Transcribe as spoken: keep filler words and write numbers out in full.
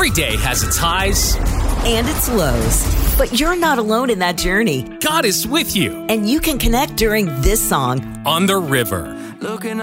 Every day has its highs and its lows. But you're not alone in that journey. God is with you. And you can connect during this song on the river. Looking